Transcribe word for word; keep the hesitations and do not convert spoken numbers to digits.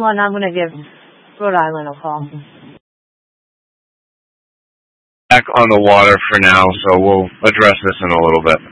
one, I'm going to give Rhode Island a call. Back on the water for now, so we'll address this in a little bit.